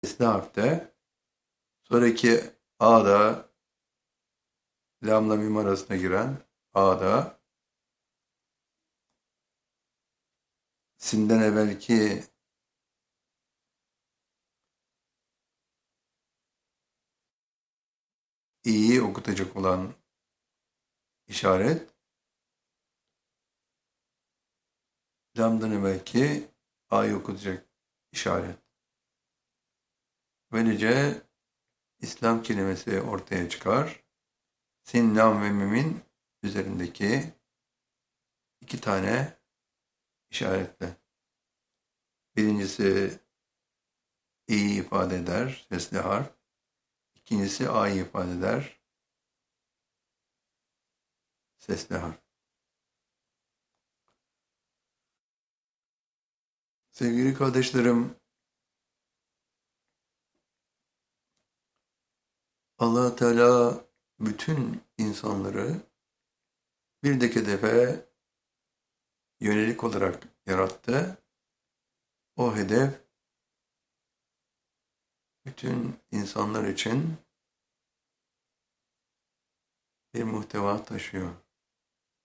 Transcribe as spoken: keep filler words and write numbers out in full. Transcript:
sesli harfte. Sonraki A'da lamla mim arasına giren A'da sinden evvelki i'yi okutacak olan işaret, lamdan evvelki a'yı okutacak işaret. Böylece İslam kelimesi ortaya çıkar. Sin, lam ve mimin üzerindeki iki tane işaretle. Birincisi i'yi ifade eder, sesli harf. İkincisi a'yı ifade eder, sesli harf. Sevgili kardeşlerim, Allah Teala bütün insanları bir tek hedefe yönelik olarak yarattı. O hedef bütün insanlar için bir muhteva taşıyor.